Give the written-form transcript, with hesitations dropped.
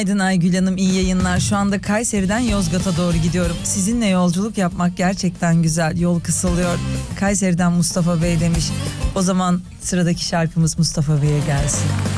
Günaydın Aygül Hanım, iyi yayınlar. Şu anda Kayseri'den Yozgat'a doğru gidiyorum. Sizinle yolculuk yapmak gerçekten güzel. Yol kısalıyor. Kayseri'den Mustafa Bey demiş. O zaman sıradaki şarkımız Mustafa Bey'e gelsin.